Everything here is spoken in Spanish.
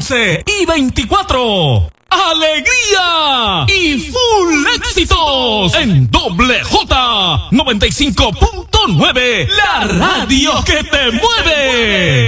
11 y 24. ¡Alegría! Y full éxitos en Doble J 95.9, la radio que te mueve.